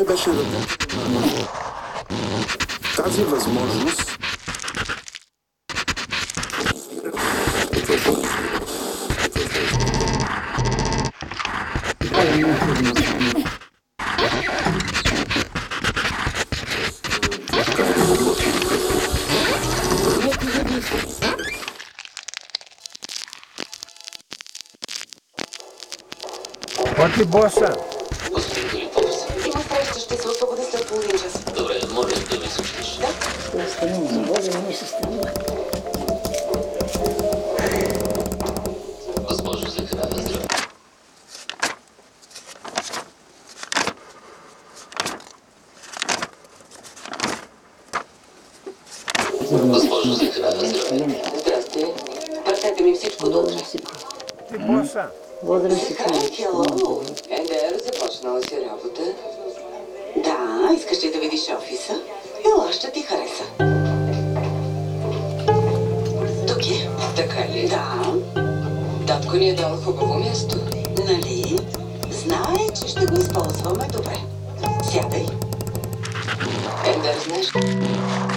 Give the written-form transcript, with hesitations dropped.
Той беше работен. Тази възможност Пъти боса! Господин Филипов, Има среща, ще се освободи след половин час. добре, моля да ме слушаш. Госпожо Захарова, здравей. Госпожо Захарова, здравей. Здрасти. Пърсете ми всичко добре. Ти боса! Хеллоу. Ендер, започнала си работа? Да, искаш ли да видиш офиса? Ела, ще ти хареса. Тук е. Така ли? Да. Татко ни е дал хубаво място. Нали? Знае, че ще го използваме добре. Сядай. Ендер, знаеш...